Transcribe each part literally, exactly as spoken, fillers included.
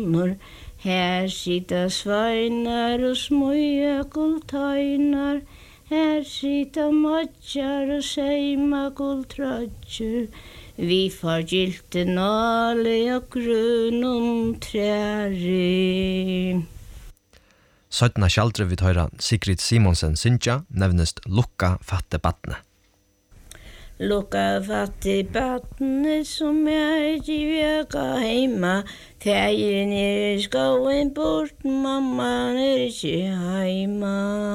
Her sitter sveinar og smøya gulltøynar, her sitter matjar og seima gulltrøtjer. Vi får gilte nale og grunum træri. Søttna skjaldre vi tøyra Sigrid Simonsen Sintja nevnest Lukka fatte batne. Lukka fatte batne som jeg ikke vjøka heima. Teiren er i skoen bort, mamma er ikke heima.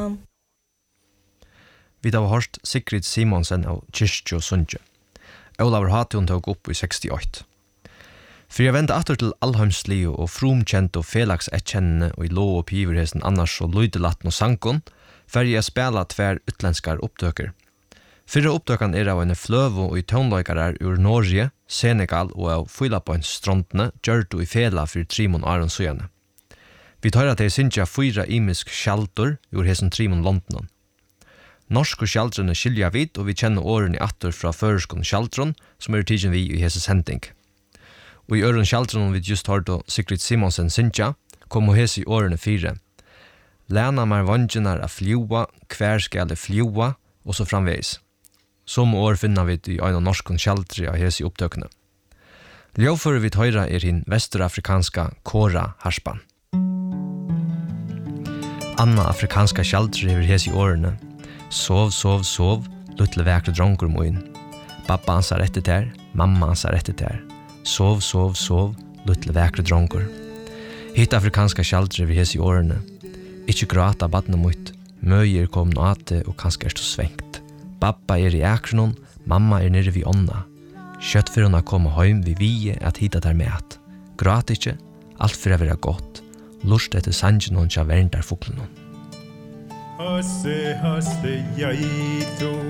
Vi har hørt Sigrid Simonsen av Kyrkjo Sundje. Olaver Hatun tog opp i sekstiåtte. For jeg vende atter til allheimslige og fromkjent og felaksettkjennende og i lov og piverhesen annars og lydelatten og sankon, for jeg spela tver utlenskar opptøker. Fyrre opptøkene er av en fløvo og i tøgnløykere ur Norge, Senegal og av Fylapoinstrondene, gjørto i fela for Trimon Aron Søyane. Vi tar at jeg synes jeg fyra imisk skjaldur ur hesen Trimon Londonen. Norsk og skjaldrene skilja vid, og vi kjenner årene i atter fra føreskån skjaldron, som er tidsen vi i heses hending. Og i øren skjaldron vi just hørte Sigrid Simonsen Sintja, kom og hes i årene fire. Lena mer vangjenar a fljua, hver skal det fljua, og så framveis. Som år finner vi i øyne norskon skjaldri av hes i opptøkene. Ljøvfører vi tøyra er hin vesturafrikanska Kora Harspan. Anna afrikanska skjaldri er hes i årene. Sov, sov, sov, luttle vekre dronker moin. Pappa ansar etter ter, mamma ansar etter ter. Sov, sov, sov, luttle vekre dronker. Hitt afrikanska skjaldre vi hes i årene. Ikkje grata badne mot, møyer kom no ate og kanskje er stå svengt. Pappa er i ekronon, mamma er nere vi onna. Kjøtt for honna komme heim vi vie at hita der med. Grat ikkje, alt for å være godt. Lust etter sangen hon tja verndar fuklenon. Hasse, hasse, jeg to